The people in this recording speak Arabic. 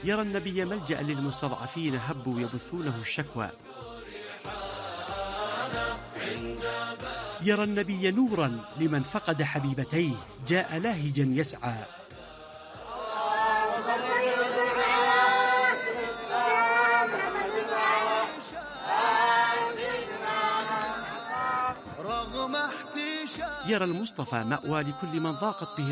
يرى النبي ملجأ للمستضعفين هبوا يبثونه الشكوى. يرى النبي نورا لمن فقد حبيبتيه جاء لاهجا يسعى. يرى المصطفى مأوى لكل من ضاقت به